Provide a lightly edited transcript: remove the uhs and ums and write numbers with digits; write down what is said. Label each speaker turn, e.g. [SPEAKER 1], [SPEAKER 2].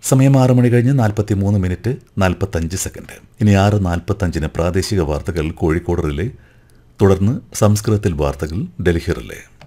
[SPEAKER 1] സമയം 6 മണി കഴിഞ്ഞ് 43 minute 45 second. ഇനി 6:45 പ്രാദേശിക വാർത്തകൾ കോഴിക്കോട് റിലേ. തുടർന്ന് സംസ്കൃതത്തിൽ വാർത്തകൾ ഡൽഹി റിലേ.